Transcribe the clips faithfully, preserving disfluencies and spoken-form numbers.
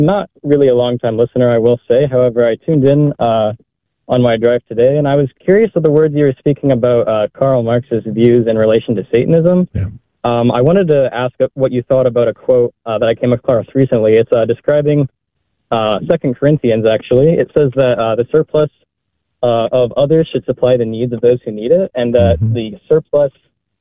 not really a long-time listener, I will say. However, I tuned in uh, on my drive today, and I was curious of the words you were speaking about uh, Karl Marx's views in relation to Satanism. Yeah. Um, I wanted to ask what you thought about a quote uh, that I came across recently. It's uh, describing uh, Second Corinthians, actually. It says that uh, the surplus uh, of others should supply the needs of those who need it, and that mm-hmm. the surplus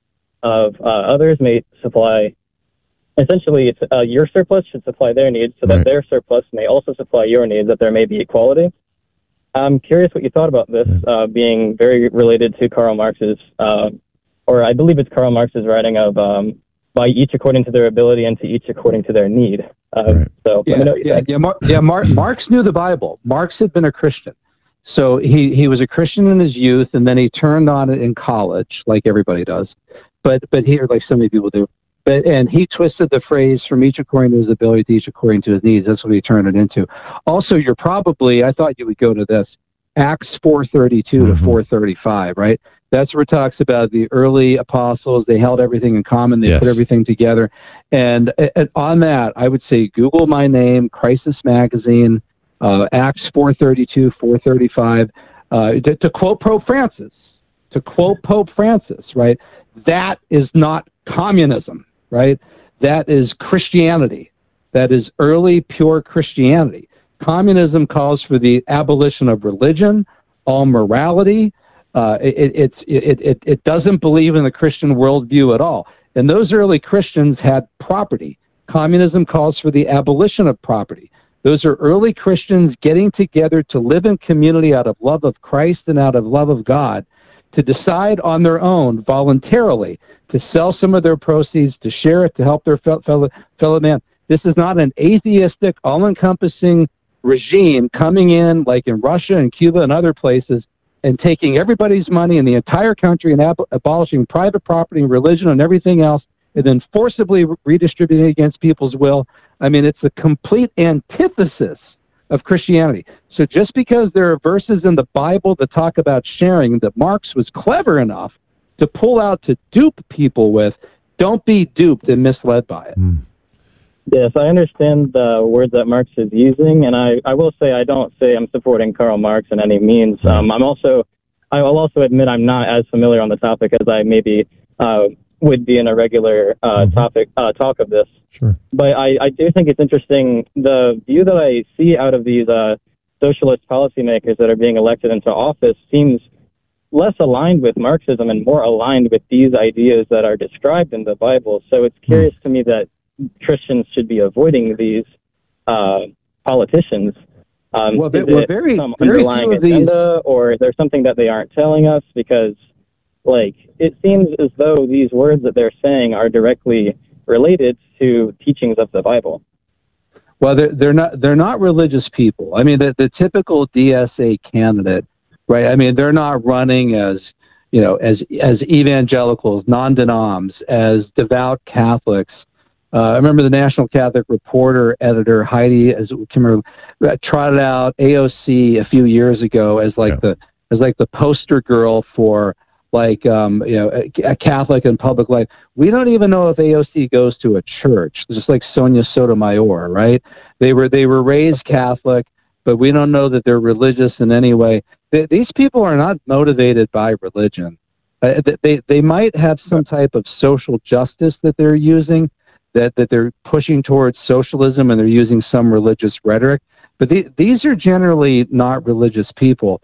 of uh, others may supply, essentially, it's, uh, your surplus should supply their needs so that right. their surplus may also supply your needs, that there may be equality. I'm curious what you thought about this, uh, being very related to Karl Marx's, uh, or I believe it's Karl Marx's writing of um, by each according to their ability and to each according to their need. Uh, right. So yeah, let me know what you yeah, think. yeah, Mar- yeah Mar- Marx knew the Bible. Marx had been a Christian. So he, he was a Christian in his youth, and then he turned on it in college, like everybody does. But but here, like so many people do. But and he twisted the phrase from each according to his ability to each according to his needs. That's what he turned it into. Also, you're probably, I thought you would go to this, Acts four thirty-two mm-hmm. to four thirty-five, right? That's where it talks about the early apostles. They held everything in common. They yes. put everything together. And, and on that, I would say Google my name, Crisis Magazine, uh, Acts four thirty-two, four thirty-five. Uh, to, to quote Pope Francis, to quote Pope Francis, right? That is not communism, right? That is Christianity. That is early, pure Christianity. Communism calls for the abolition of religion, all morality. Uh, it, it, it, it, it doesn't believe in the Christian worldview at all. And those early Christians had property. Communism calls for the abolition of property. Those are early Christians getting together to live in community out of love of Christ and out of love of God, to decide on their own voluntarily to sell some of their proceeds, to share it, to help their fellow, fellow man. This is not an atheistic, all-encompassing regime coming in like in Russia and Cuba and other places and taking everybody's money in the entire country and ab- abolishing private property and religion and everything else and then forcibly re- redistributing it against people's will. I mean, it's the complete antithesis of Christianity. So just because there are verses in the Bible that talk about sharing that Marx was clever enough to pull out to dupe people with, don't be duped and misled by it. Mm. Yes, I understand the words that Marx is using, and I, I will say I don't say I'm supporting Karl Marx in any means. Um, I'm also, I will also admit I'm not as familiar on the topic as I maybe uh, would be in a regular uh, mm-hmm. topic uh, talk of this. Sure. But I, I do think it's interesting, the view that I see out of these uh, socialist policymakers that are being elected into office seems less aligned with Marxism and more aligned with these ideas that are described in the Bible. So it's curious mm. to me that Christians should be avoiding these uh, politicians. Um, well, is well, it very, some very underlying agenda, these... or is there something that they aren't telling us? Because, like, it seems as though these words that they're saying are directly related to teachings of the Bible. Well, they're, they're not they're not religious people. I mean, the, the typical D S A candidate, right? I mean, they're not running as, you know, as as evangelicals, non-denoms, as devout Catholics. Uh, I remember the National Catholic Reporter editor, Heidi, as remember, trotted out A O C a few years ago as like yeah. the as like the poster girl for like um, you know a, a Catholic in public life. We don't even know if A O C goes to a church, just like Sonia Sotomayor, right? They were they were raised Catholic, but we don't know that they're religious in any way. They, these people are not motivated by religion. Uh, they they might have some type of social justice that they're using. That, that they're pushing towards socialism and they're using some religious rhetoric. But the, these are generally not religious people.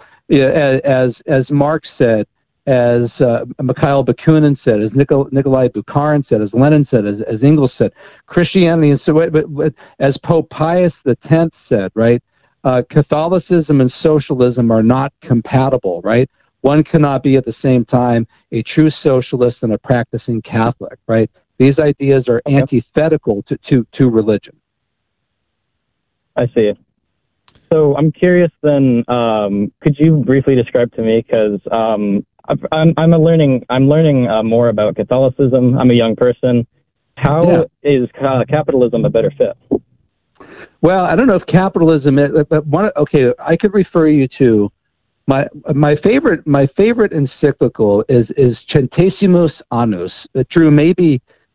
As as Marx said, as uh, Mikhail Bakunin said, as Nikol, Nikolai Bukharin said, as Lenin said, as, as Engels said, Christianity, and so, but, but as Pope Pius the Tenth said, right, uh, Catholicism and socialism are not compatible, right? One cannot be at the same time a true socialist and a practicing Catholic, right? These ideas are antithetical to, to, to religion. I see. So I'm curious then, um, could you briefly describe to me, because um, I'm, I'm a learning, I'm learning uh, more about Catholicism. I'm a young person. How yeah. is uh, capitalism a better fit? Well, I don't know if capitalism is, but one, okay, I could refer you to My my favorite my favorite encyclical is is Centesimus Annus. Drew, maybe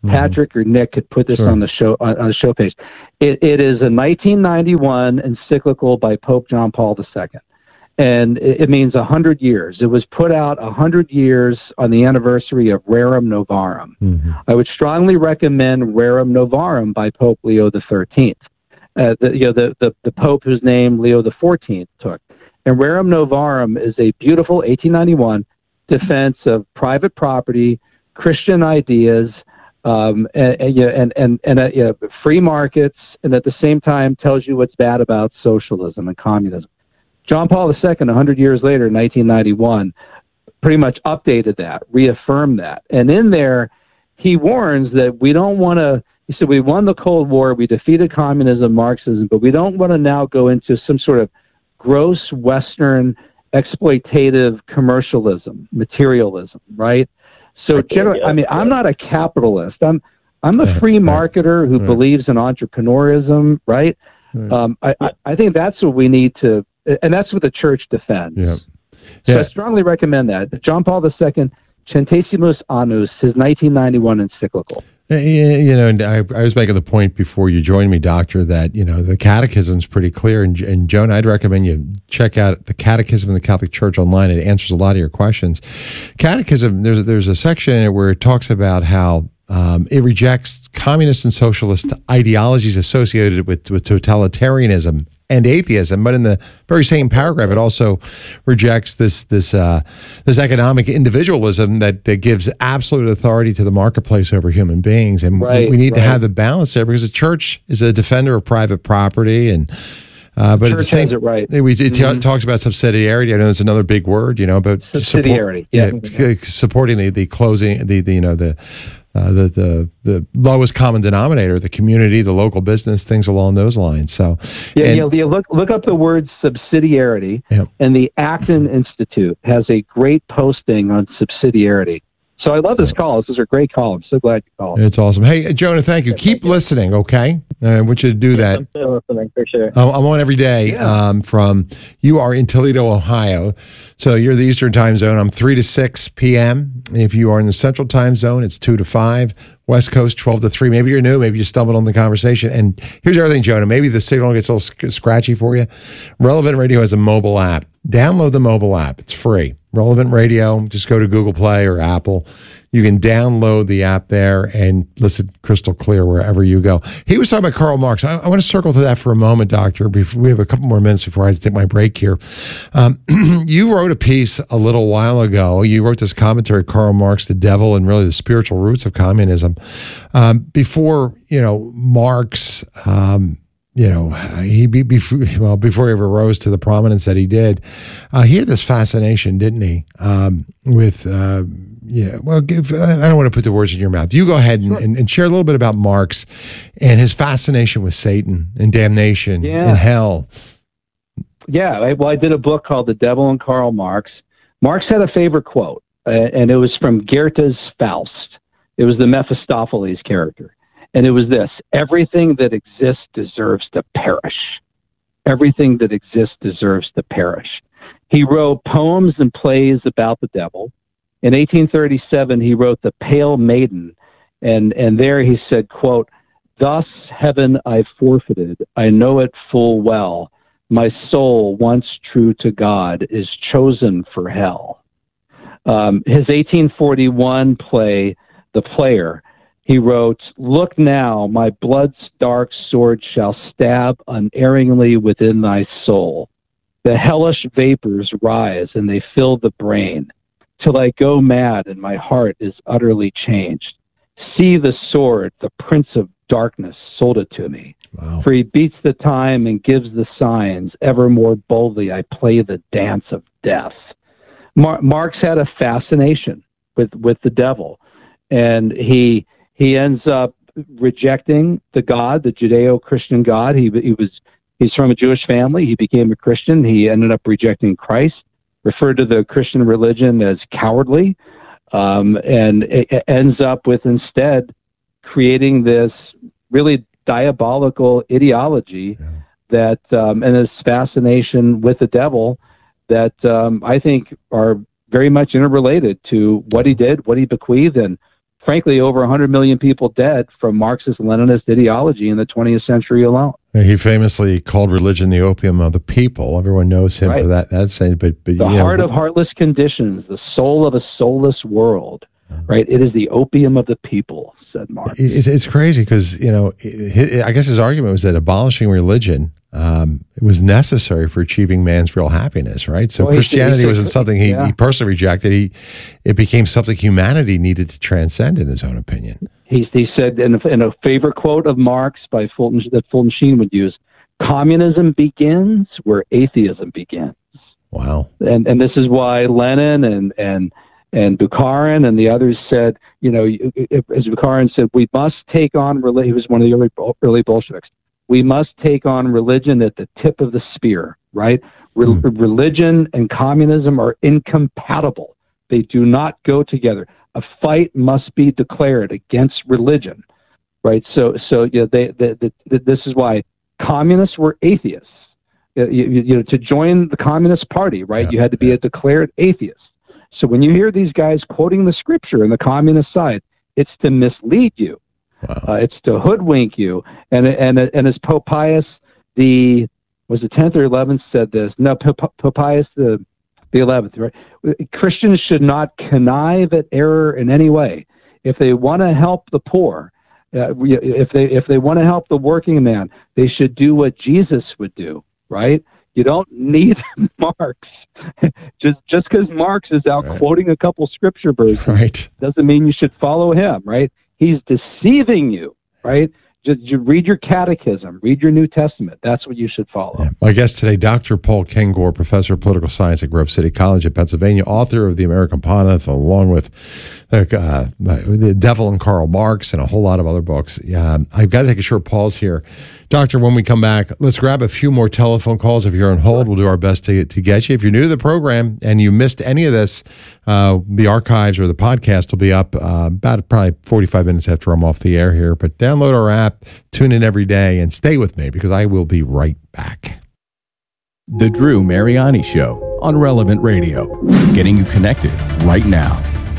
Patrick or Nick could put this Sure. on the show on, on the show page. It, it is a nineteen ninety-one encyclical by Pope John Paul the Second, and it, it means a hundred years. It was put out a hundred years on the anniversary of Rerum Novarum. Mm-hmm. I would strongly recommend Rerum Novarum by Pope Leo the Thirteenth. Uh, the, you know, the, the the Pope whose name Leo the Fourteenth took. And Rerum Novarum is a beautiful eighteen ninety-one defense of private property, Christian ideas. Um, and, and, and, and, and uh, you know, free markets, and at the same time tells you what's bad about socialism and communism. John Paul the Second, a hundred years later, in nineteen ninety-one, pretty much updated that, reaffirmed that. And in there, he warns that we don't want to, he said, we won the Cold War, we defeated communism, Marxism, but we don't want to now go into some sort of gross Western exploitative commercialism, materialism, right? So, generally, I mean, I'm not a capitalist. I'm I'm a free marketer who right. believes in entrepreneurism, right? Right. Um, I, I, I think that's what we need to, and that's what the church defends. Yeah. So Yeah. I strongly recommend that. John Paul the Second, Centesimus Annus, his nineteen ninety-one encyclical. Uh, You know, and I, I was making the point before you joined me, Doctor, that, you know, the catechism's pretty clear. And, and Joan, I'd recommend you check out the Catechism of the Catholic Church online. It answers a lot of your questions. Catechism, there's, there's a section in it where it talks about how um, it rejects communist and socialist ideologies associated with, with totalitarianism and atheism. But in the very same paragraph, it also rejects this this uh, this economic individualism that, that gives absolute authority to the marketplace over human beings. And Right, we need right. to have the balance there, because the church is a defender of private property, and uh, but at the Church same has it right. it, we, it t- Mhm. talks about subsidiarity. I know it's another big word, you know, but Subsidiarity, support, yeah. yeah, supporting the the closing the, the you know the. Uh, the, the the lowest common denominator, the community, the local business, things along those lines. So, Yeah, and- yeah, yeah. Look, look up the word subsidiarity, Yep. and the Acton Institute has a great posting on subsidiarity. So I love this call. This is a great call. I'm so glad you called. it's awesome. Hey, Jonah, thank you. Keep listening, okay? I want you to do that. I'm still listening for sure. I'm I'm on every day um, from, you are in Toledo, Ohio. So you're the Eastern time zone. I'm three to six p.m. If you are in the Central time zone, it's two to five. West Coast, twelve to three. Maybe you're new. Maybe you stumbled on the conversation. And here's everything, Jonah. Maybe the signal gets a little sc- scratchy for you. Relevant Radio has a mobile app. Download the mobile app. It's free. Relevant Radio. Just go to Google Play or Apple. You can download the app there and listen crystal clear wherever you go. He was talking about Karl Marx. I, I want to circle to that for a moment, Doctor. Before, we have a couple more minutes before I have to take my break here. Um, you wrote a piece a little while ago. You wrote this commentary, Karl Marx, the Devil, and really the spiritual roots of communism. Um, before, you know, Marx, um, you know, he be, before, well, before he ever rose to the prominence that he did, uh, he had this fascination, didn't he, um, with, uh, yeah, well, give, I don't want to put the words in your mouth. You go ahead and, and, and share a little bit about Marx and his fascination with Satan and damnation Yeah. and hell. Yeah, I, well, I did a book called The Devil and Karl Marx. Marx had a favorite quote, uh, and it was from Goethe's Faust. It was the Mephistopheles character. And it was this: everything that exists deserves to perish. Everything that exists deserves to perish. He wrote poems and plays about the devil. In eighteen thirty-seven, he wrote The Pale Maiden. And, and there he said, quote, "Thus heaven I forfeited. I know it full well. My soul, once true to God, is chosen for hell." Um, his eighteen forty-one play, The Player, he wrote, "Look now, my blood's dark sword shall stab unerringly within thy soul. The hellish vapors rise and they fill the brain, till I go mad and my heart is utterly changed. See the sword, the prince of darkness sold it to me. Wow. For he beats the time and gives the signs. Ever more boldly I play the dance of death." Mar- Marx had a fascination with, with the devil, and he he ends up rejecting the God, the Judeo-Christian God. He he was he's from a Jewish family. He became a Christian. He ended up rejecting Christ, referred to the Christian religion as cowardly, um, and it, it ends up with instead creating this really diabolical ideology Yeah. that um, and this fascination with the devil that um, I think are very much interrelated to what he did, what he bequeathed, and frankly, over one hundred million people dead from Marxist-Leninist ideology in the twentieth century alone. He famously called religion the opium of the people. Everyone knows him Right. for that. That's saying, but, but The you know, heart of heartless conditions, the soul of a soulless world, right? It is the opium of the people, said Marx. It's, it's crazy because, you know, hi- I guess his argument was that abolishing religion um, was necessary for achieving man's real happiness, right? So Well, he- Christianity he- wasn't something he, yeah. he personally rejected. He It became something humanity needed to transcend, in his own opinion. He, he said in a, in a favorite quote of Marx by Fulton, that Fulton Sheen would use, communism begins where atheism begins. Wow. And and this is why Lenin and and and Bukharin and the others said, you know, as Bukharin said, we must take on religion. He was one of the early early Bolsheviks. We must take on religion at the tip of the spear, right? Re- Mm. Religion and communism are incompatible. They do not go together. A fight must be declared against religion, right? So, so you know, they, they, they, this is why communists were atheists. You, you, you know, to join the Communist Party, right, Yeah, you had to be yeah. a declared atheist. So when you hear these guys quoting the scripture on the communist side, it's to mislead you. Wow. Uh, it's to hoodwink you. And and and as Pope Pius the was the tenth or eleventh said this. No, Pope, Pope Pius the the eleventh, right? Christians should not connive at error in any way. If they want to help the poor, uh, if they if they want to help the working man, they should do what Jesus would do, right? You don't need Marx. just just because Marx is out Right. quoting a couple scripture verses Right. doesn't mean you should follow him, right? He's deceiving you, right? Just you read your catechism, read your New Testament. That's what you should follow. Yeah. My guest today, Doctor Paul Kengor, professor of political science at Grove City College of Pennsylvania, author of The American Pontiff, along with uh, uh, The Devil and Karl Marx and a whole lot of other books. Um, I've got to take a short pause here. Doctor, when we come back, let's grab a few more telephone calls. If you're on hold, we'll do our best to, to get you. If you're new to the program and you missed any of this, uh, the archives or the podcast will be up uh, about probably forty-five minutes after I'm off the air here. But download our app, tune in every day, and stay with me because I will be right back. The Drew Mariani Show on Relevant Radio. Getting you connected right now.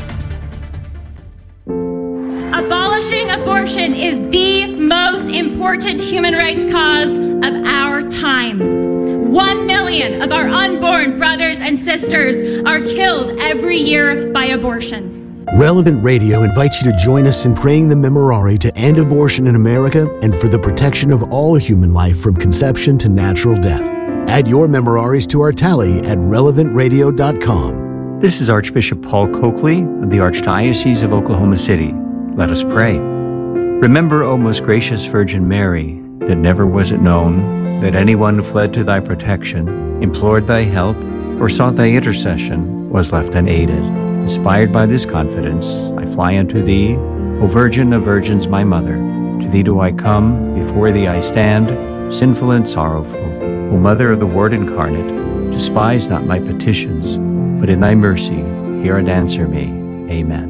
Abolishing abortion is the most important human rights cause of our time. One million of our unborn brothers and sisters are killed every year by abortion. Relevant Radio invites you to join us in praying the Memorare to end abortion in America and for the protection of all human life from conception to natural death. Add your Memoraries to our tally at relevant radio dot com. This is Archbishop Paul Coakley of the Archdiocese of Oklahoma City. Let us pray. Remember, O most gracious Virgin Mary, that never was it known that anyone who fled to thy protection, implored thy help, or sought thy intercession was left unaided. Inspired by this confidence, I fly unto thee, O Virgin of Virgins, my Mother. To thee do I come, before thee I stand, sinful and sorrowful. O Mother of the Word incarnate, despise not my petitions, but in thy mercy hear and answer me. Amen.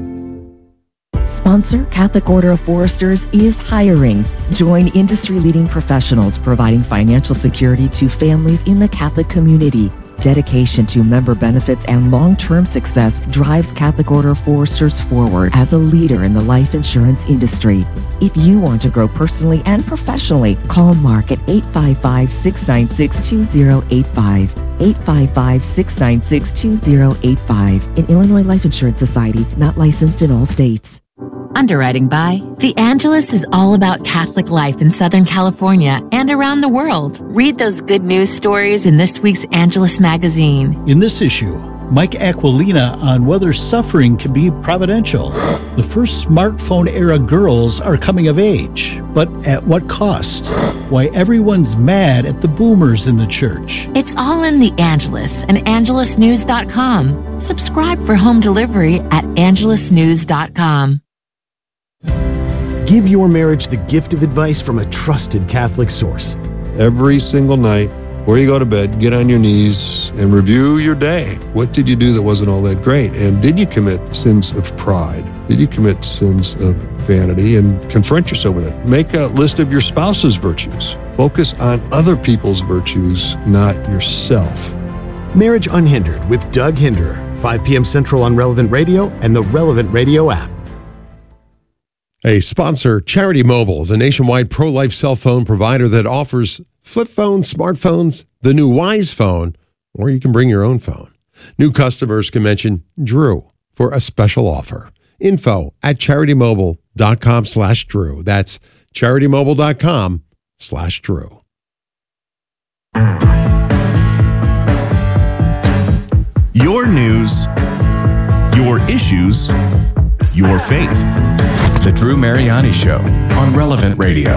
Sponsor Catholic Order of Foresters is hiring. Join industry-leading professionals providing financial security to families in the Catholic community. Dedication to member benefits and long-term success drives Catholic Order of Foresters forward as a leader in the life insurance industry. If you want to grow personally and professionally, call Mark at eight five five, six nine six, two zero eight five. eight five five, six nine six, two zero eight five. An Illinois Life Insurance Society, not licensed in all states. Underwriting by The Angelus is all about Catholic life in Southern California and around the world. Read those good news stories in this week's Angelus magazine. In this issue, Mike Aquilina on whether suffering can be providential. The first smartphone-era girls are coming of age, but at what cost? Why everyone's mad at the boomers in the church. It's all in The Angelus and angelus news dot com. Subscribe for home delivery at angelus news dot com. Give your marriage the gift of advice from a trusted Catholic source. Every single night, before you go to bed, get on your knees and review your day. What did you do that wasn't all that great? And did you commit sins of pride? Did you commit sins of vanity? And confront yourself with it. Make a list of your spouse's virtues. Focus on other people's virtues, not yourself. Marriage Unhindered with Doug Hinder, five p.m. Central on Relevant Radio and the Relevant Radio app. A sponsor, Charity Mobile, is a nationwide pro-life cell phone provider that offers flip phones, smartphones, the new Wise phone, or you can bring your own phone. New customers can mention Drew for a special offer. Info at charitymobile.com slash Drew. That's charitymobile.com slash Drew. Your news, your issues, your faith. The Drew Mariani Show on Relevant Radio.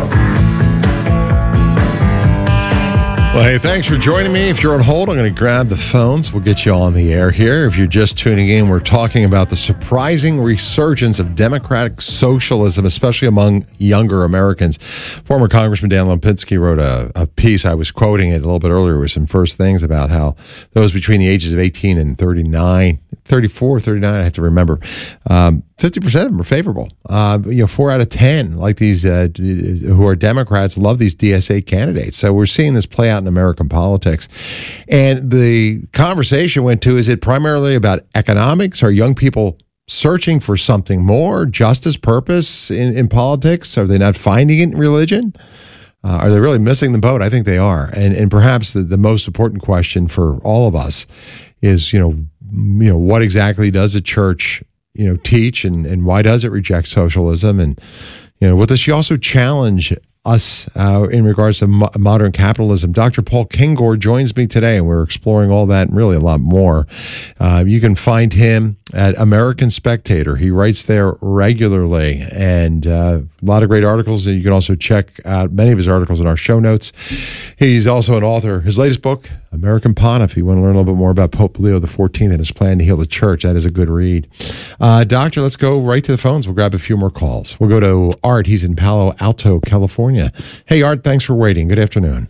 Well, hey, thanks for joining me. If you're on hold, I'm going to grab the phones. We'll get you on the air here. If you're just tuning in, we're talking about the surprising resurgence of democratic socialism, especially among younger Americans. Former Congressman Dan Lipinski wrote a, a piece. I was quoting it a little bit earlier with some first things about how those between the ages of eighteen and thirty-nine, thirty-four, thirty-nine, I have to remember, um, fifty percent of them are favorable. Uh, you know, four out of ten, like these uh, who are Democrats, love these D S A candidates. So we're seeing this play out in American politics. And the conversation went to, is it primarily about economics? Are young people searching for something more, justice, purpose in, in politics? Are they not finding it in religion? Uh, are they really missing the boat? I think they are. And and perhaps the, the most important question for all of us is, you know, you know, what exactly does the church, you know, teach, and, and why does it reject socialism? And, you know, what does she also challenge us uh, in regards to mo- modern capitalism? Doctor Paul Kengor joins me today, and we're exploring all that and really a lot more. Uh, you can find him at American Spectator. He writes there regularly, and uh, a lot of great articles. And you can also check out many of his articles in our show notes. He's also an author. His latest book, American Pontiff. If you want to learn a little bit more about Pope Leo the fourteenth and his plan to heal the church, that is a good read. Uh, doctor, let's go right to the phones. We'll grab a few more calls. We'll go to Art. He's in Palo Alto, California. Hey, Art, thanks for waiting. Good afternoon.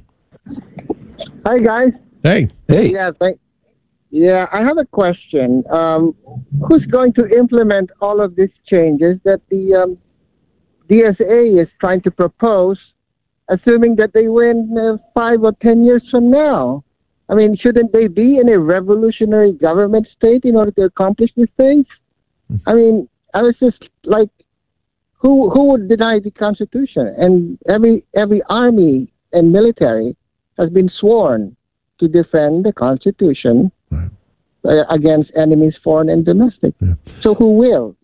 Hi, guys. Hey. Hey. Yeah, thank, yeah, I have a question. Um, who's going to implement all of these changes that the um, D S A is trying to propose, assuming that they win uh, five or ten years from now? I mean, shouldn't they be in a revolutionary government state in order to accomplish these things? I mean, I was just like, who who would deny the Constitution? And every every army and military has been sworn to defend the Constitution right. uh, against enemies, foreign and domestic. Yeah. So who will?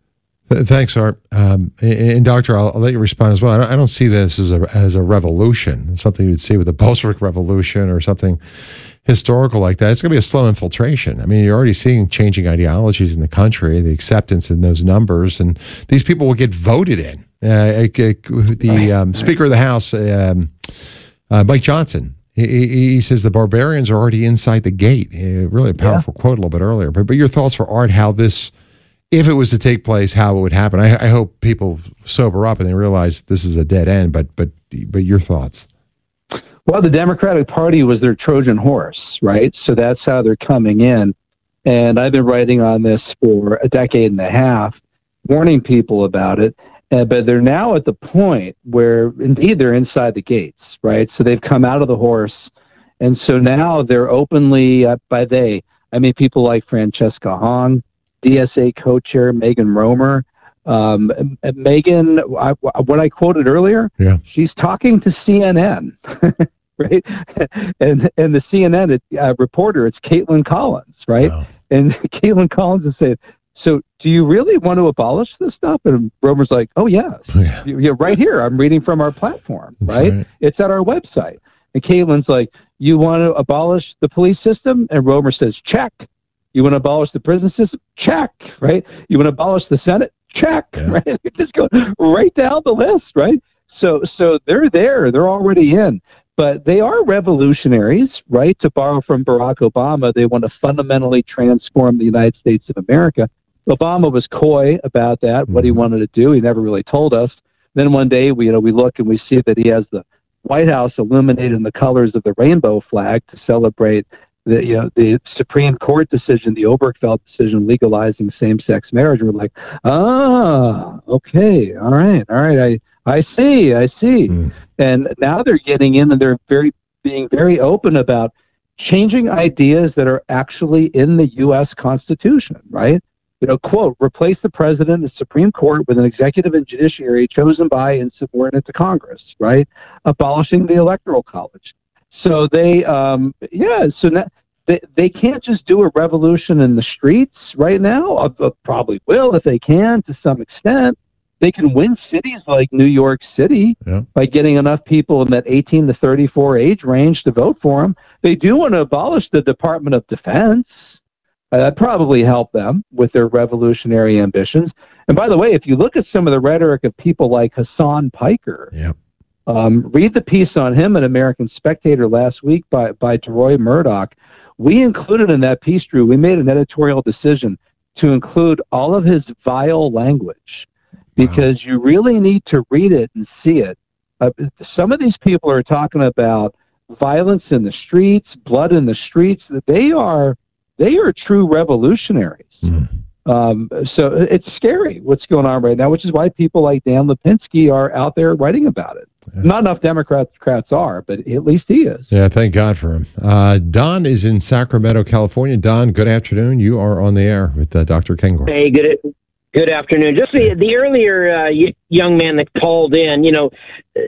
Thanks, Art. Um, and, and Doctor, I'll, I'll let you respond as well. I don't, I don't see this as a as a revolution. It's something you'd see with the Bolshevik Revolution or something historical like that. It's going to be a slow infiltration. I mean, you're already seeing changing ideologies in the country, the acceptance in those numbers, and these people will get voted in. Uh, the um, Speaker of the House, um, uh, Mike Johnson, he, he says the barbarians are already inside the gate. Uh, really a powerful yeah. quote a little bit earlier. But, but your thoughts for Art, how this, if it was to take place, how it would happen? I, I hope people sober up and they realize this is a dead end, but but but your thoughts. Well, the Democratic Party was their Trojan horse, right? So that's how they're coming in. And I've been writing on this for a decade and a half, warning people about it. Uh, but they're now at the point where, indeed, they're inside the gates, right? So they've come out of the horse. And so now they're openly, uh, by they, I mean people like Francesca Hong, D S A co-chair Megan Romer. Um, Megan, I, what I quoted earlier, yeah. she's talking to C N N, right? And and the C N N uh, reporter, it's Caitlin Collins, right? Wow. And Caitlin Collins is saying, so do you really want to abolish this stuff? And Romer's like, oh, yes. Yeah. You're right here. I'm reading from our platform, right? right? It's at our website. And Caitlin's like, you want to abolish the police system? And Romer says, check. You want to abolish the prison system? Check, right? You want to abolish the Senate? Check, yeah. right? Just go right down the list, right? So, so they're there. They're already in. But they are revolutionaries, right? To borrow from Barack Obama, they want to fundamentally transform the United States of America. Obama was coy about that, what he wanted to do. He never really told us. Then one day, we, you know, we look and we see that he has the White House illuminated in the colors of the rainbow flag to celebrate the, you know, the Supreme Court decision, the Obergefell decision legalizing same-sex marriage. We're like, ah, okay, all right, all right, I, I see, I see. Mm. And now they're getting in and they're very being very open about changing ideas that are actually in the U S Constitution, right? You know, quote, replace the president and the Supreme Court with an executive and judiciary chosen by and subordinate to Congress, right? Abolishing the Electoral College. So they, um, yeah, so now, they, they can't just do a revolution in the streets right now. Uh, probably will if they can to some extent. They can win cities like New York City yeah. by getting enough people in that eighteen to thirty-four age range to vote for them. They do want to abolish the Department of Defense. Uh, that probably help them with their revolutionary ambitions. And by the way, if you look at some of the rhetoric of people like Hassan Piker, yep. um, read the piece on him in American Spectator last week by, by Deroy Murdoch. We included in that piece, Drew, we made an editorial decision to include all of his vile language because wow. you really need to read it and see it. Uh, some of these people are talking about violence in the streets, blood in the streets. They are... They are true revolutionaries. Mm. Um, so it's scary what's going on right now, which is why people like Dan Lipinski are out there writing about it. Yeah. Not enough Democrats are, but at least he is. Yeah, thank God for him. Uh, Don is in Sacramento, California. Don, good afternoon. You are on the air with uh, Doctor Kengor. Hey, good good afternoon. Just the, the earlier uh, young man that called in, you know,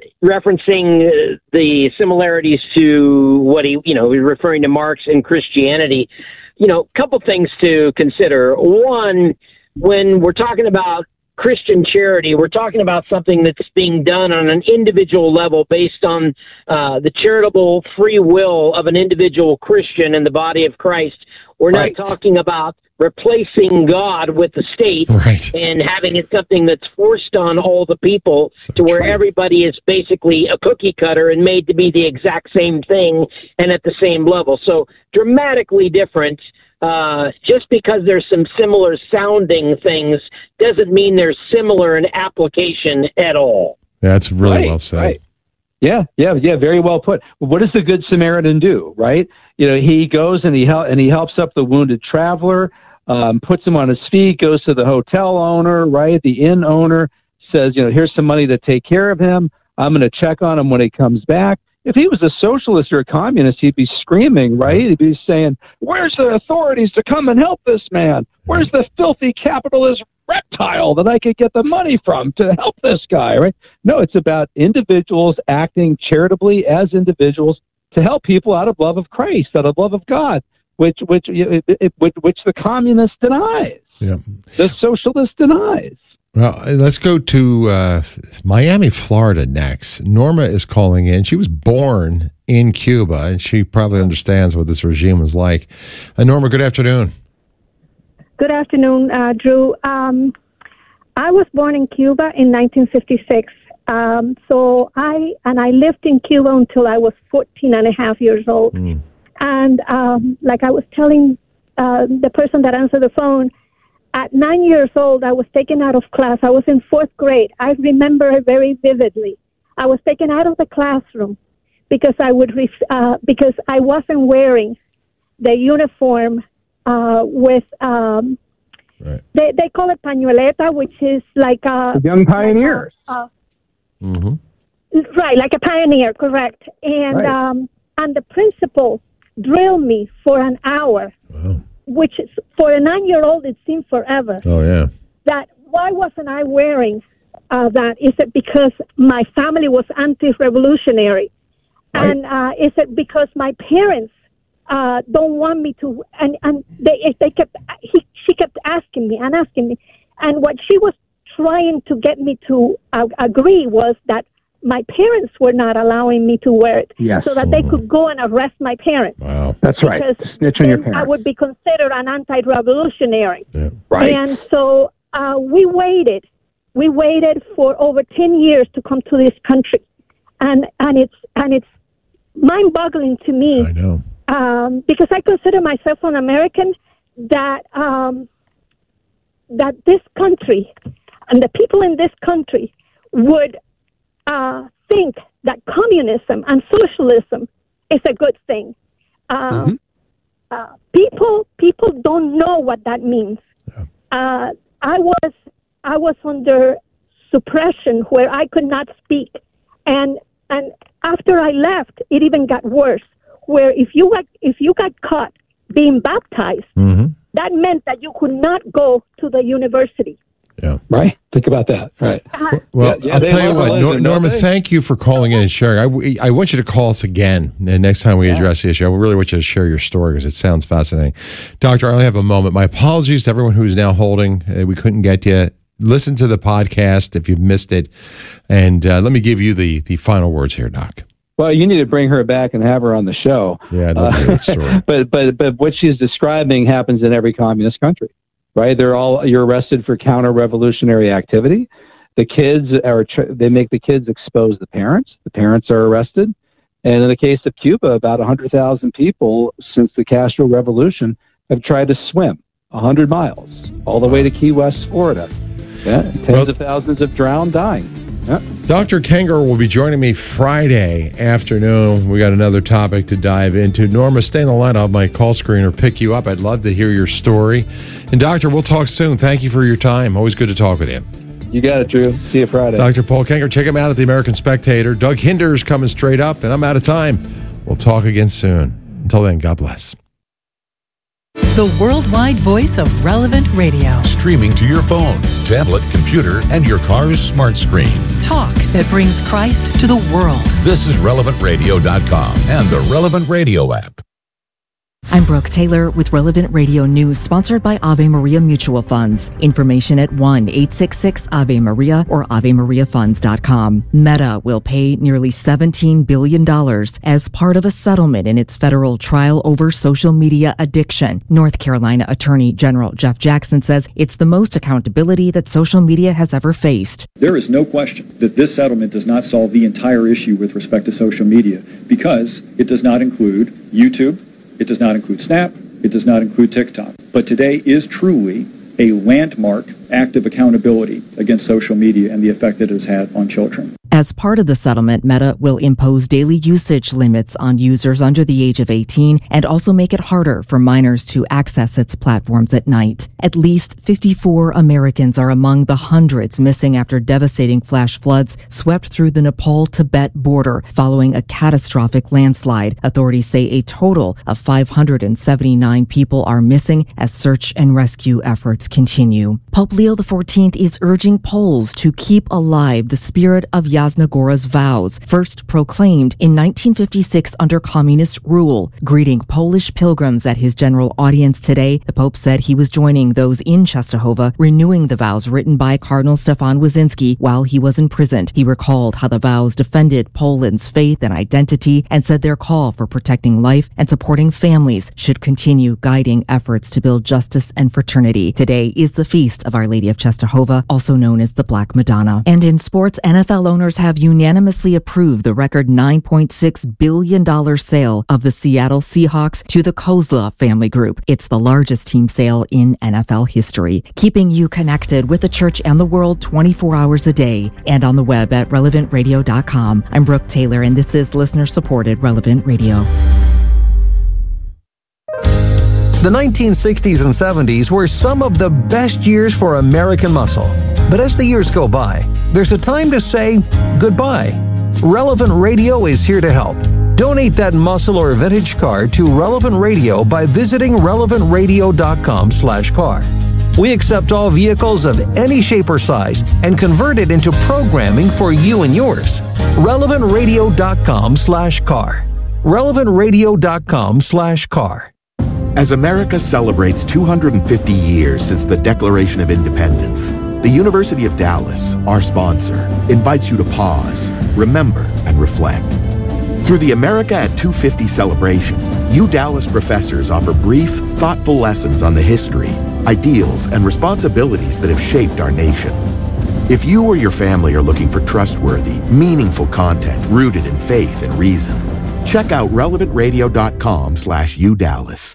referencing the similarities to what he, you know, referring to Marx and Christianity. You know, a couple things to consider. One, when we're talking about Christian charity, we're talking about something that's being done on an individual level based on uh, the charitable free will of an individual Christian in the body of Christ. We're right. not talking about replacing God with the state right. and having it something that's forced on all the people so to where true. everybody is basically a cookie cutter and made to be the exact same thing and at the same level. So dramatically different. Uh, just because there's some similar sounding things doesn't mean they're similar in application at all. That's really right, well said. Right. Yeah, yeah, yeah. Very well put. What does the Good Samaritan do? Right? You know, he goes and he help and he helps up the wounded traveler, um, puts him on his feet, goes to the hotel owner, right? The inn owner says, you know, here's some money to take care of him. I'm going to check on him when he comes back. If he was a socialist or a communist, he'd be screaming, right? He'd be saying, where's the authorities to come and help this man? Where's the filthy capitalist reptile that I could get the money from to help this guy, right? No, it's about individuals acting charitably as individuals to help people out of love of Christ, out of love of God, which which which, which the communist denies, yeah. the socialist denies. Well, let's go to uh, Miami, Florida next. Norma is calling in. She was born in Cuba, and she probably understands what this regime was like. Uh, Norma, good afternoon. Good afternoon, uh, Drew. Um, I was born in Cuba in nineteen fifty-six. Um, so I, and I lived in Cuba until I was fourteen and a half years old. Mm. And um, like I was telling uh, the person that answered the phone, at nine years old, I was taken out of class. I was in fourth grade. I remember it very vividly. I was taken out of the classroom because I would ref- uh, because I wasn't wearing the uniform uh, with um, right. they they call it pañueleta, which is like a young pioneers. Like a, uh, mm-hmm. Right, like a pioneer, correct. And right. um, and the principal drilled me for an hour. Wow. Which is, for a nine-year-old, it seemed forever. Oh, yeah. That why wasn't I wearing uh, that? Is it because my family was anti-revolutionary? Right. And uh, is it because my parents uh, don't want me to? And, and they they kept he, she kept asking me and asking me. And what she was trying to get me to uh, agree was that my parents were not allowing me to wear it, yes. so that they could go and arrest my parents. Wow, that's right. Because snitch on your parents. I would be considered an anti-revolutionary. Yeah. Right. And so uh, we waited. We waited for over ten years to come to this country, and and it's and it's mind-boggling to me. I know. Um, because I consider myself an American. That um, that this country and the people in this country would. Uh, think that communism and socialism is a good thing. Uh, mm-hmm. uh, people people don't know what that means. Yeah. Uh, I was I was under suppression where I could not speak, and and after I left, it even got worse. Where if you got if you got caught being baptized, mm-hmm. that meant that you could not go to the university. Yeah. Right. Think about that. Right. Uh, Well, Yeah, yeah, I'll they tell you love what, religion, Nor- don't Norma, they? thank you for calling in and sharing. I, w- I want you to call us again the next time we address the issue. I really want you to share your story because it sounds fascinating. Doctor, I only have a moment. My apologies to everyone who's now holding. Uh, we couldn't get to you. Listen to the podcast if you've missed it. And uh, let me give you the, the final words here, Doc. Well, you need to bring her back and have her on the show. Yeah, I'd love to hear that story. but but but what she's describing happens in every communist country, right? They're all you're arrested for counter-revolutionary activity. The kids are they make the kids expose the parents. The parents are arrested, and in the case of Cuba, about a hundred thousand people since the Castro Revolution have tried to swim a hundred miles all the way to Key West, Florida. Yeah, tens Well, of thousands have drowned, dying. Yeah. Doctor Kenger will be joining me Friday afternoon. We got another topic to dive into. Norma, stay on the line. I'll have my call screener pick you up. I'd love to hear your story. And Doctor, we'll talk soon. Thank you for your time. Always good to talk with you. You got it, Drew. See you Friday. Doctor Paul Kenger, check him out at the American Spectator. Doug Hinder's coming straight up, and I'm out of time. We'll talk again soon. Until then, God bless. The worldwide voice of Relevant Radio. Streaming to your phone, tablet, computer, and your car's smart screen. Talk that brings Christ to the world. This is relevant radio dot com and the Relevant Radio app. I'm Brooke Taylor with Relevant Radio News, sponsored by Ave Maria Mutual Funds. Information at one eight six six Ave Maria or ave maria funds dot com. Meta will pay nearly seventeen billion dollars as part of a settlement in its federal trial over social media addiction. North Carolina Attorney General Jeff Jackson says it's the most accountability that social media has ever faced. There is no question that this settlement does not solve the entire issue with respect to social media because it does not include YouTube. It does not include Snap. It does not include TikTok. But today is truly a landmark act of accountability against social media and the effect that it has had on children. As part of the settlement, Meta will impose daily usage limits on users under the age of eighteen and also make it harder for minors to access its platforms at night. At least fifty-four Americans are among the hundreds missing after devastating flash floods swept through the Nepal-Tibet border following a catastrophic landslide. Authorities say a total of five hundred seventy-nine people are missing as search and rescue efforts continue. Pope Leo the fourteenth is urging Poles to keep alive the spirit of Jasna Góra's vows, first proclaimed in nineteen fifty-six under communist rule. Greeting Polish pilgrims at his general audience today, the Pope said he was joining those in Czestochowa, renewing the vows written by Cardinal Stefan Wyszynski while he was imprisoned. He recalled how the vows defended Poland's faith and identity and said their call for protecting life and supporting families should continue guiding efforts to build justice and fraternity. Today is the feast of Our Lady of Czestochowa, also known as the Black Madonna. And in sports, N F L owners have unanimously approved the record nine point six billion dollars sale of the Seattle Seahawks to the Kozla family group. It's the largest team sale in N F L history, keeping you connected with the church and the world twenty-four hours a day and on the web at relevant radio dot com. I'm Brooke Taylor, and this is listener-supported Relevant Radio. The nineteen sixties and seventies were some of the best years for American muscle. But as the years go by, there's a time to say goodbye. Relevant Radio is here to help. Donate that muscle or vintage car to Relevant Radio by visiting relevant radio dot com slash car. We accept all vehicles of any shape or size and convert it into programming for you and yours. relevant radio dot com slash car. relevant radio dot com slash car. As America celebrates two hundred fifty years since the Declaration of Independence, the University of Dallas, our sponsor, invites you to pause, remember, and reflect. Through the America at two fifty celebration, U Dallas professors offer brief, thoughtful lessons on the history, ideals, and responsibilities that have shaped our nation. If you or your family are looking for trustworthy, meaningful content rooted in faith and reason, check out relevant radio dot com slash U Dallas.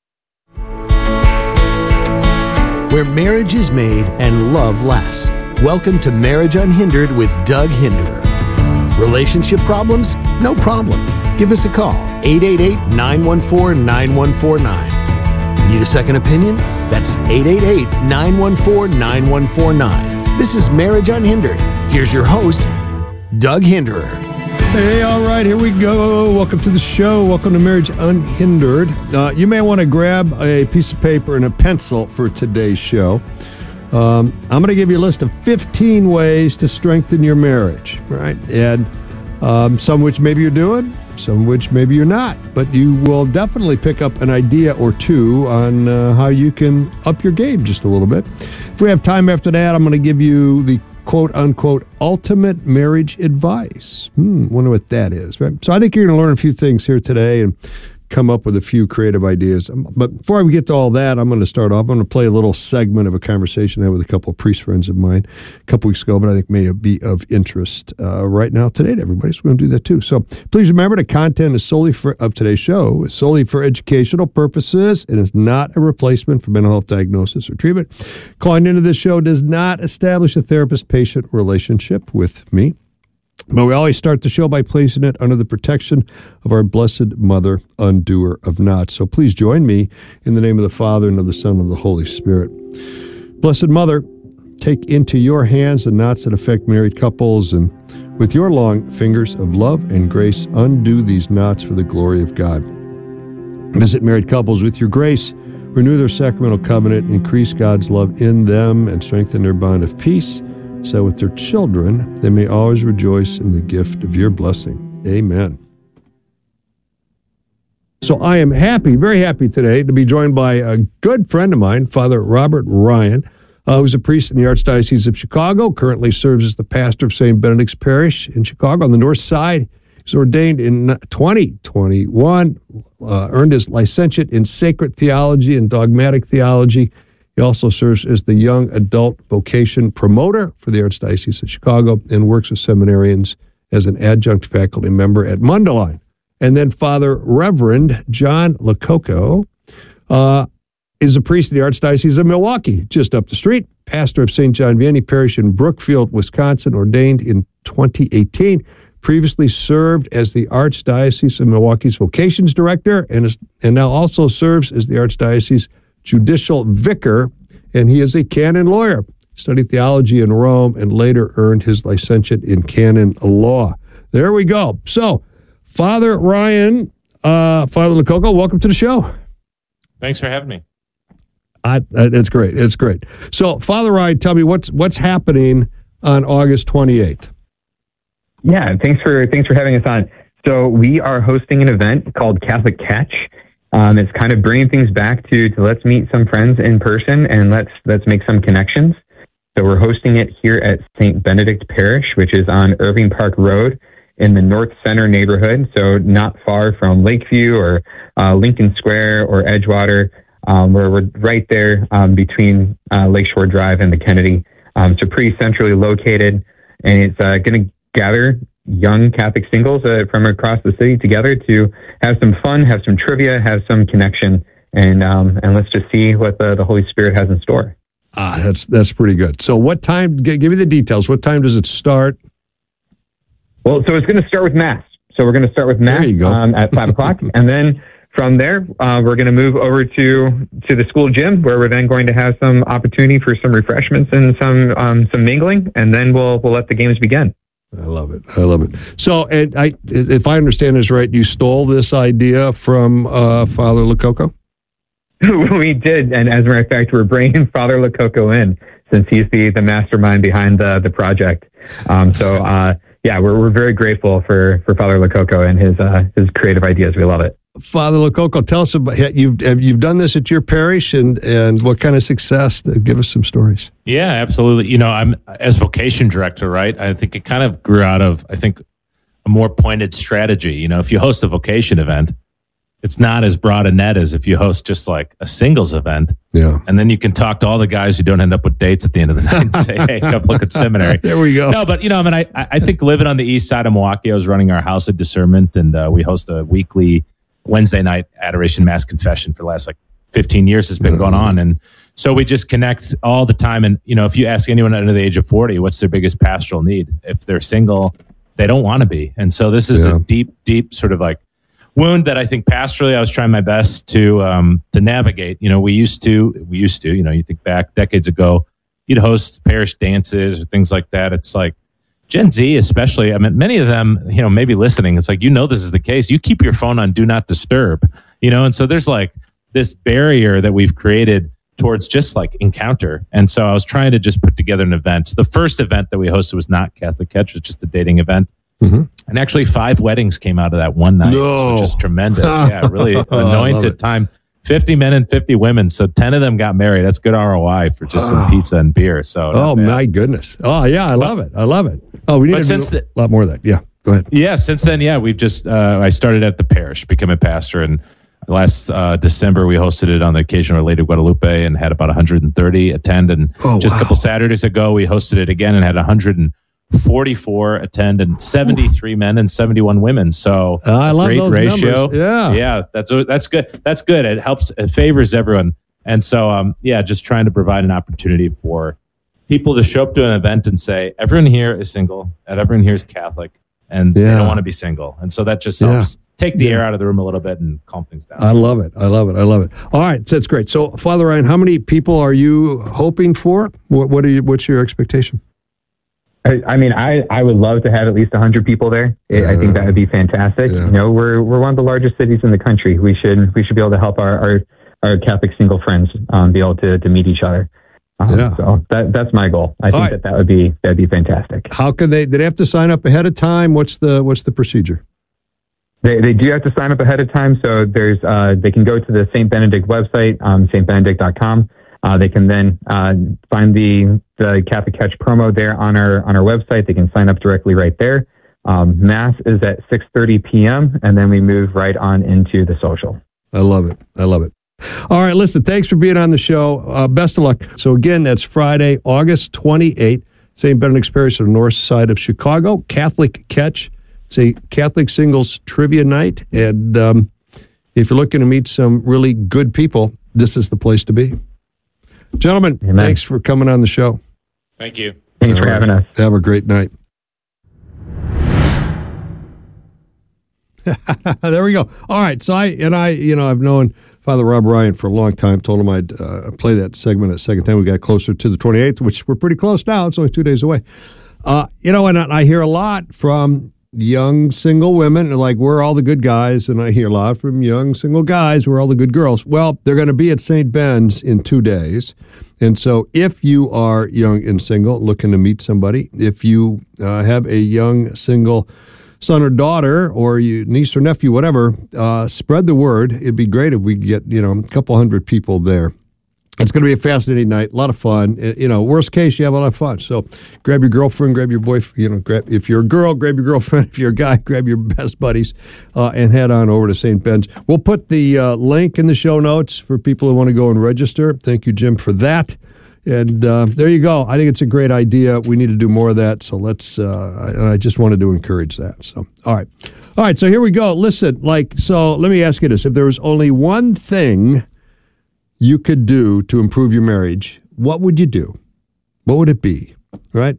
Where marriage is made and love lasts. Welcome to Marriage Unhindered with Doug Hinderer. Relationship problems? No problem. Give us a call, eight eight eight, nine one four, nine one four nine. Need a second opinion? That's eight eight eight, nine one four, nine one four nine. This is Marriage Unhindered. Here's your host, Doug Hinderer. Hey, all right, here we go. Welcome to the show. Welcome to Marriage Unhindered. Uh, you may want to grab a piece of paper and a pencil for today's show. Um, I'm going to give you a list of fifteen ways to strengthen your marriage, right? And um, some which maybe you're doing, some which maybe you're not. But you will definitely pick up an idea or two on uh, how you can up your game just a little bit. If we have time after that, I'm going to give you the quote-unquote ultimate marriage advice. Hmm, wonder what that is, right? So I think you're going to learn a few things here today and come up with a few creative ideas. But before we get to all that, I'm going to start off. I'm going to play a little segment of a conversation I had with a couple of priest friends of mine a couple weeks ago, but I think may be of interest uh, right now today to everybody. So we're going to do that too. So please remember the content is solely for, of today's show is solely for educational purposes and is not a replacement for mental health diagnosis or treatment. Calling into this show does not establish a therapist-patient relationship with me. But we always start the show by placing it under the protection of our Blessed Mother, undoer of knots. So please join me in the name of the Father, and of the Son, and of the Holy Spirit. Blessed Mother, take into your hands the knots that affect married couples, and with your long fingers of love and grace, undo these knots for the glory of God. Visit married couples with your grace, renew their sacramental covenant, increase God's love in them, and strengthen their bond of peace, so with their children, they may always rejoice in the gift of your blessing. Amen. So I am happy, very happy today to be joined by a good friend of mine, Father Robert Ryan, uh, who's a priest in the Archdiocese of Chicago, currently serves as the pastor of Saint Benedict's Parish in Chicago on the north side. He's ordained in twenty twenty-one, uh, earned his licentiate in sacred theology and dogmatic theology. He also serves as the young adult vocation promoter for the Archdiocese of Chicago and works with seminarians as an adjunct faculty member at Mundelein. And then Father Reverend John Lococo uh, is a priest of the Archdiocese of Milwaukee, just up the street, pastor of Saint John Vianney Parish in Brookfield, Wisconsin, ordained in twenty eighteen. Previously served as the Archdiocese of Milwaukee's vocations director and, is, and now also serves as the Archdiocese judicial vicar, and he is a canon lawyer. Studied theology in Rome and later earned his licentiate in canon law. There we go. So, Father Ryan, uh, Father Lococo, welcome to the show. Thanks for having me. I, it's great. It's great. So, Father Ryan, tell me what's what's happening on August twenty-eighth. Yeah, thanks for thanks for having us on. So, we are hosting an event called Catholic Catch. Um, it's kind of bringing things back to, to let's meet some friends in person and let's let's make some connections. So we're hosting it here at Saint Benedict Parish, which is on Irving Park Road in the North Center neighborhood, so not far from Lakeview or uh, Lincoln Square or Edgewater. Um, we're, we're right there um, between uh, Lakeshore Drive and the Kennedy. Um, so pretty centrally located, and it's uh, going to gather young Catholic singles uh, from across the city together to have some fun, have some trivia, have some connection, and um, and let's just see what the, the Holy Spirit has in store. Ah, that's that's pretty good. So what time, g- give me the details. What time does it start? Well, so it's going to start with Mass. So we're going to start with Mass um, at five o'clock, and then from there, uh, we're going to move over to to the school gym, where we're then going to have some opportunity for some refreshments and some um, some mingling, and then we'll we'll let the games begin. I love it. I love it. So, and I, if I understand this right, you stole this idea from uh, Father Lococo? We did, and as a matter of fact, we're bringing Father Lococo in since he's the, the mastermind behind the the project. Um, so, uh, yeah, we're we're very grateful for for Father Lococo and his uh, his creative ideas. We love it. Father Lococo, tell us about you've have you've done this at your parish, and and what kind of success? Give us some stories. Yeah, absolutely. You know, I'm as vocation director, right? I think it kind of grew out of I think a more pointed strategy. You know, if you host a vocation event, it's not as broad a net as if you host just like a singles event. Yeah, and then you can talk to all the guys who don't end up with dates at the end of the night and say, "Hey, come look at seminary." There we go. No, but you know, I mean, I I think living on the east side of Milwaukee, I was running our House of Discernment, and uh, we host a weekly Wednesday night adoration mass confession for the last like fifteen years has been going on. And so we just connect all the time. And, you know, if you ask anyone under the age of forty, what's their biggest pastoral need? If they're single, they don't want to be. And so this is yeah. a deep, deep sort of like wound that I think pastorally I was trying my best to, um, to navigate. You know, we used to, we used to, you know, you think back decades ago, you'd host parish dances or things like that. It's like, Gen Z especially, I mean, many of them, you know, maybe listening, it's like, you know, this is the case. You keep your phone on do not disturb, you know, and so there's like this barrier that we've created towards just like encounter. And so I was trying to just put together an event. The first event that we hosted was not Catholic Catch, it was just a dating event. Mm-hmm. And actually five weddings came out of that one night, no. which is tremendous. Yeah, really anointed time. fifty men and fifty women. So ten of them got married. That's good R O I for just some pizza and beer. So Oh, my goodness. Oh, yeah, I love it. I love it. Oh, we need to do the, a lot more of that. Yeah, go ahead. Yeah, since then, yeah, we've just, uh, I started at the parish, became a pastor, and last uh, December, we hosted it on the occasion of Our Lady of Guadalupe and had about one hundred thirty attend. And oh, just wow. a couple Saturdays ago, we hosted it again and had one hundred forty-four attend and seventy-three Ooh. Men and seventy-one women. So uh, I love great those ratio. Numbers. Yeah, yeah, that's that's good. That's good. It helps. It favors everyone. And so, um, yeah, just trying to provide an opportunity for people to show up to an event and say, everyone here is single, and everyone here is Catholic, and yeah. they don't want to be single. And so that just helps. Yeah. Take the yeah. air out of the room a little bit and calm things down. I love it. I love it. I love it. All right, that's great. So, Father Ryan, how many people are you hoping for? What, what are you? What's your expectation? I, I mean, I, I would love to have at least one hundred people there. I, I think that would be fantastic. Yeah. You know, we're we're one of the largest cities in the country. We should we should be able to help our our, our Catholic single friends um, be able to, to meet each other. Um, yeah. So that that's my goal. I All think right. that that would be that'd be fantastic. How can they? Did they have to sign up ahead of time? What's the what's the procedure? They they do have to sign up ahead of time. So there's uh, they can go to the Saint Benedict website, um, saint benedict dot com. Uh, they can then uh, find the the Catholic Catch promo there on our on our website. They can sign up directly right there. Um, Mass is at six thirty p.m. and then we move right on into the social. I love it. I love it. All right, listen, thanks for being on the show. Uh, best of luck. So again, that's Friday, August twenty-eighth, Saint Benedict's Parish on the north side of Chicago, Catholic Catch. It's a Catholic singles trivia night. And um, if you're looking to meet some really good people, this is the place to be. Gentlemen, Amen. Thanks for coming on the show. Thank you. Thanks All for right. having us. Have a great night. There we go. All right. So I, and I, you know, I've known Father Rob Ryan for a long time. Told him I'd uh, play that segment a second time. We got closer to the twenty-eighth, which we're pretty close now. It's only two days away. Uh, you know, and I hear a lot from young single women, like, we're all the good guys. And I hear a lot from young single guys, we're all the good girls. Well, they're going to be at Saint Ben's in two days. And so if you are young and single, looking to meet somebody, if you uh, have a young single son or daughter, or you niece or nephew, whatever, uh, spread the word. It'd be great if we could get, you know, a couple hundred people there. It's going to be a fascinating night, a lot of fun. You know, worst case, you have a lot of fun. So grab your girlfriend, grab your boyfriend, you know, grab, if you're a girl, grab your girlfriend. If you're a guy, grab your best buddies uh, and head on over to Saint Ben's. We'll put the uh, link in the show notes for people who want to go and register. Thank you, Jim, for that. And uh, there you go. I think it's a great idea. We need to do more of that. So let's, uh, and I just wanted to encourage that. So, all right. All right. So here we go. Listen, like, so let me ask you this. If there was only one thing you could do to improve your marriage, what would you do? What would it be? Right?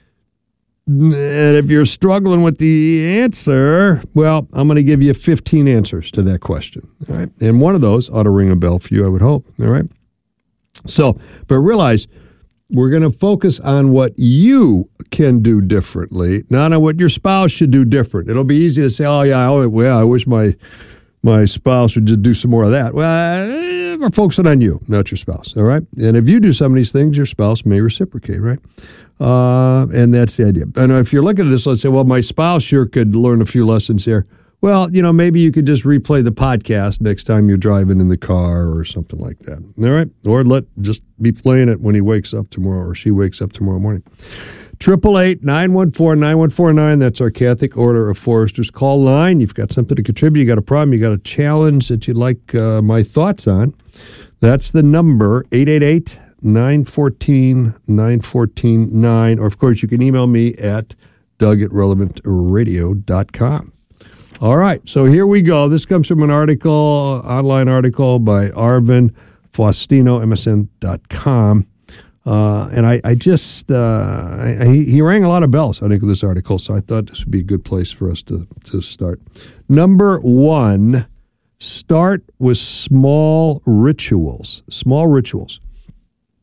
And if you're struggling with the answer, well, I'm going to give you fifteen answers to that question. All right. And one of those ought to ring a bell for you, I would hope. All right. So, but realize we're going to focus on what you can do differently, not on what your spouse should do different. It'll be easy to say, oh, yeah, oh, well, I wish my my spouse would just do some more of that. Well, we're focusing on you, not your spouse, all right? And if you do some of these things, your spouse may reciprocate, right? Uh, and that's the idea. And if you're looking at this, let's say, well, my spouse sure could learn a few lessons here. Well, you know, maybe you could just replay the podcast next time you're driving in the car or something like that. All right? Or let just be playing it when he wakes up tomorrow or she wakes up tomorrow morning. eight eight eight, nine one four, nine one four nine. That's our Catholic Order of Foresters call line. You've got something to contribute. You got a problem. You got a challenge that you'd like uh, my thoughts on. That's the number, eight eight eight, nine one four, nine one four nine. Or, of course, you can email me at doug at relevant radio dot com. All right, so here we go. This comes from an article, online article by Arvin Faustino, M S N dot com. Uh, and I, I just, uh, I, he, he rang a lot of bells, I think, with this article, so I thought this would be a good place for us to, to start. Number one, start with small rituals. Small rituals.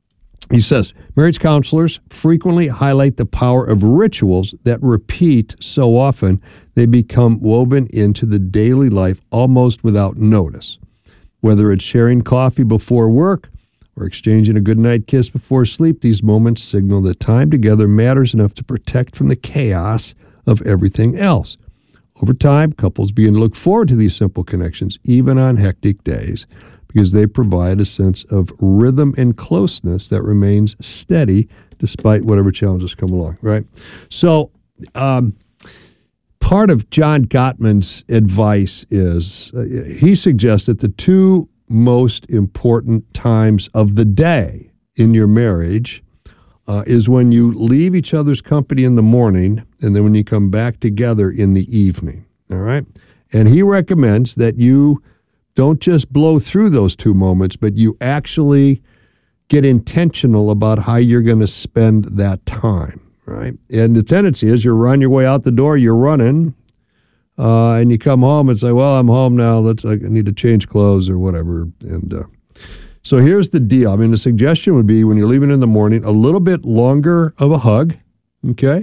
He says, marriage counselors frequently highlight the power of rituals that repeat so often they become woven into the daily life almost without notice. Whether it's sharing coffee before work or exchanging a goodnight kiss before sleep, these moments signal that time together matters enough to protect from the chaos of everything else. Over time, couples begin to look forward to these simple connections, even on hectic days, because they provide a sense of rhythm and closeness that remains steady despite whatever challenges come along, right? So um, part of John Gottman's advice is, uh, he suggests that the two most important times of the day in your marriage uh, is when you leave each other's company in the morning and then when you come back together in the evening, all right? And he recommends that you don't just blow through those two moments, but you actually get intentional about how you're going to spend that time, right? And the tendency is you're on your way out the door, you're running, uh, and you come home and say, well, I'm home now. Let's, I need to change clothes or whatever. And uh, so here's the deal. I mean, the suggestion would be when you're leaving in the morning, a little bit longer of a hug, okay,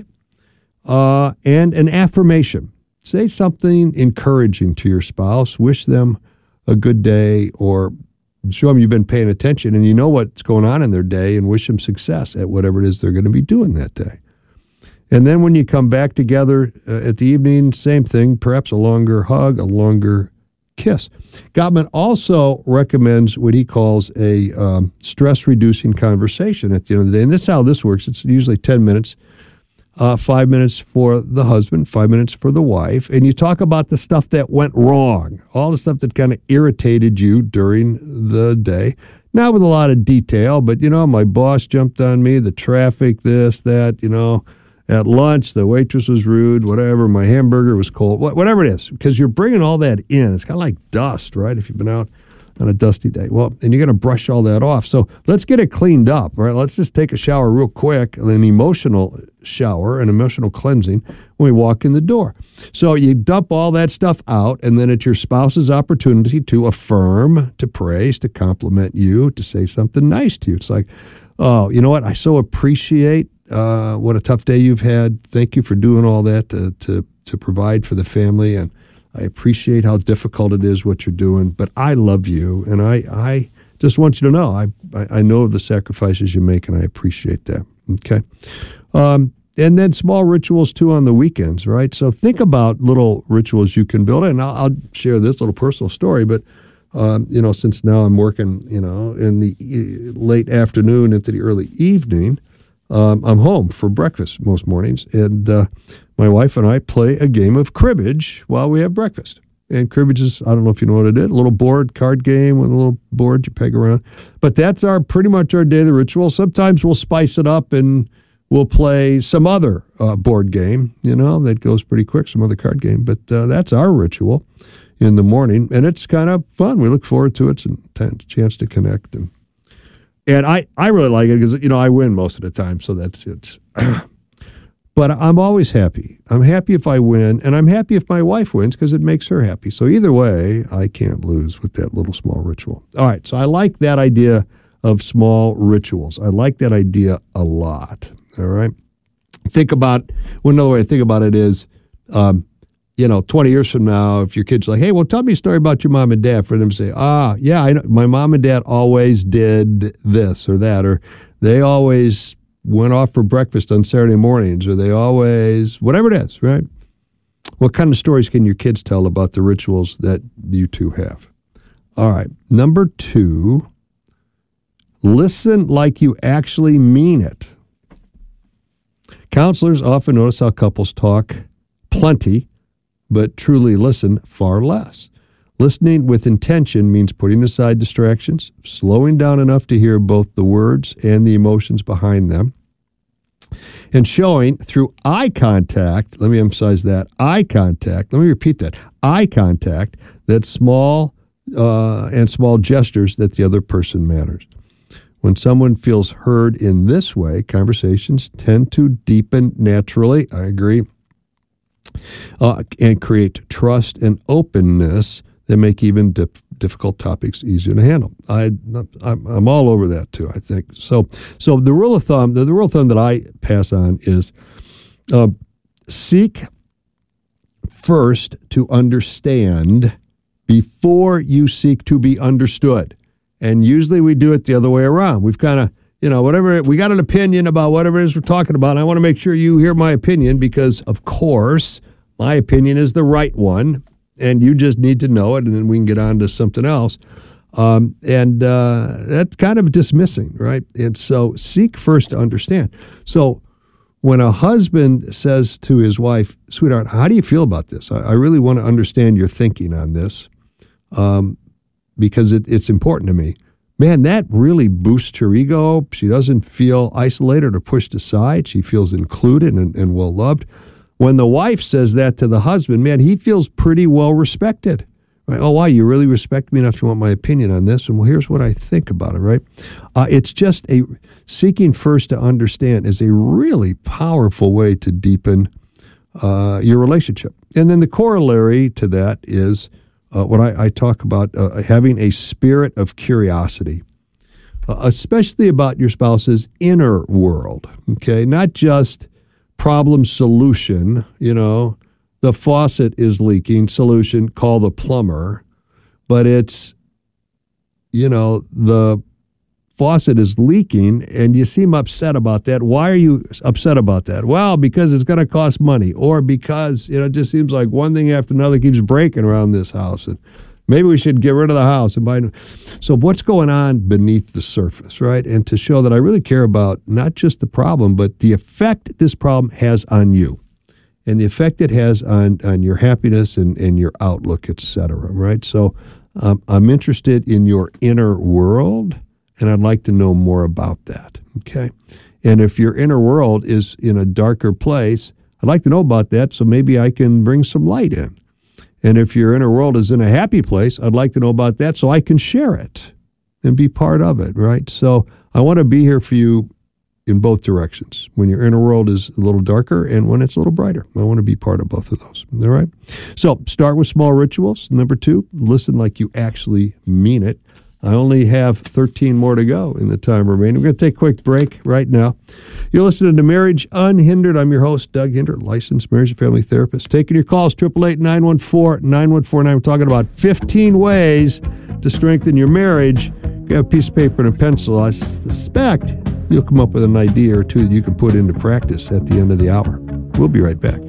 uh, and an affirmation. Say something encouraging to your spouse. Wish them a good day, or show them you've been paying attention and you know what's going on in their day, and wish them success at whatever it is they're going to be doing that day. And then when you come back together uh, at the evening, same thing, perhaps a longer hug, a longer kiss. Gottman also recommends what he calls a um, stress-reducing conversation at the end of the day. And this is how this works. It's usually ten minutes. Uh, five minutes for the husband, five minutes for the wife, and you talk about the stuff that went wrong, all the stuff that kind of irritated you during the day. Not with a lot of detail, but, you know, my boss jumped on me, the traffic, this, that, you know, at lunch, the waitress was rude, whatever, my hamburger was cold, whatever it is, because you're bringing all that in. It's kind of like dust, right, if you've been out on a dusty day. Well, and you're going to brush all that off. So let's get it cleaned up, right? Let's just take a shower real quick, an emotional shower, an emotional cleansing when we walk in the door. So you dump all that stuff out, and then it's your spouse's opportunity to affirm, to praise, to compliment you, to say something nice to you. It's like, oh, you know what? I so appreciate uh, what a tough day you've had. Thank you for doing all that to, to, to provide for the family, and I appreciate how difficult it is what you're doing, but I love you, and I, I just want you to know I, I, I know of the sacrifices you make, and I appreciate that, okay? Um, and then small rituals, too, on the weekends, right? So think about little rituals you can build, and I'll, I'll share this little personal story, but, um, you know, since now I'm working, you know, in the late afternoon into the early evening, um, I'm home for breakfast most mornings, and uh, my wife and I play a game of cribbage while we have breakfast. And cribbage is, I don't know if you know what it is, a little board card game with a little board you peg around. But that's our pretty much our daily ritual. Sometimes we'll spice it up and we'll play some other uh, board game, you know, that goes pretty quick, some other card game. But uh, that's our ritual in the morning. And it's kind of fun. We look forward to it. It's a chance to connect. And and I, I really like it because, you know, I win most of the time. So that's it. But I'm always happy. I'm happy if I win, and I'm happy if my wife wins because it makes her happy. So either way, I can't lose with that little small ritual. All right, so I like that idea of small rituals. I like that idea a lot, all right? Think about, well, another way to think about it is, um, you know, twenty years from now, if your kid's like, hey, well, tell me a story about your mom and dad, for them to say, ah, yeah, I know, my mom and dad always did this or that, or they always went off for breakfast on Saturday mornings, or they always, whatever it is, right? What kind of stories can your kids tell about the rituals that you two have? All right. Number two, listen like you actually mean it. Counselors often notice how couples talk plenty, but truly listen far less. Listening with intention means putting aside distractions, slowing down enough to hear both the words and the emotions behind them, and showing through eye contact, let me emphasize that, eye contact, let me repeat that, eye contact, that small uh, and small gestures that the other person matters. When someone feels heard in this way, conversations tend to deepen naturally, I agree, uh, and create trust and openness that make even dip, difficult topics easier to handle. I, I'm, I'm all over that too, I think. So so the rule of thumb, the, the rule of thumb that I pass on is uh, seek first to understand before you seek to be understood. And usually we do it the other way around. We've kind of, you know, whatever, we got an opinion about whatever it is we're talking about. And I want to make sure you hear my opinion because, of course, my opinion is the right one. And you just need to know it, and then we can get on to something else. Um, and uh, that's kind of dismissing, right? And so seek first to understand. So when a husband says to his wife, sweetheart, how do you feel about this? I, I really want to understand your thinking on this um, because it, it's important to me. Man, that really boosts her ego. She doesn't feel isolated or pushed aside. She feels included and, and well-loved. When the wife says that to the husband, man, he feels pretty well respected. Right? Oh, wow, you really respect me enough to want my opinion on this? And well, here's what I think about it, right? Uh, it's just a seeking first to understand is a really powerful way to deepen uh, your relationship. And then the corollary to that is uh, what I, I talk about, uh, having a spirit of curiosity, uh, especially about your spouse's inner world, okay? Not just problem solution, you know, the faucet is leaking, solution, call the plumber. But it's, you know, the faucet is leaking and you seem upset about that. Why are you upset about that? Well, because it's going to cost money, or because, you know, it just seems like one thing after another keeps breaking around this house. And maybe we should get rid of the house and buy. So what's going on beneath the surface, right? And to show that I really care about not just the problem, but the effect this problem has on you and the effect it has on, on your happiness and, and your outlook, et cetera, right? So um, I'm interested in your inner world, and I'd like to know more about that, okay? And if your inner world is in a darker place, I'd like to know about that so maybe I can bring some light in. And if your inner world is in a happy place, I'd like to know about that so I can share it and be part of it, right? So I want to be here for you in both directions, when your inner world is a little darker and when it's a little brighter. I want to be part of both of those, all right? So start with small rituals. Number two, listen like you actually mean it. I only have thirteen more to go in the time remaining. We're going to take a quick break right now. You're listening to Marriage Unhindered. I'm your host, Doug Hinder, licensed marriage and family therapist. Taking your calls, eight eight eight, nine one four, nine one four nine. We're talking about fifteen ways to strengthen your marriage. You have a piece of paper and a pencil. I suspect you'll come up with an idea or two that you can put into practice at the end of the hour. We'll be right back.